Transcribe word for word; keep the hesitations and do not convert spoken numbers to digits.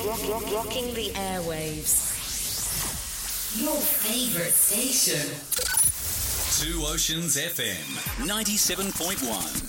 Rocking the airwaves. Your favorite station. Two Oceans F M, ninety-seven point one.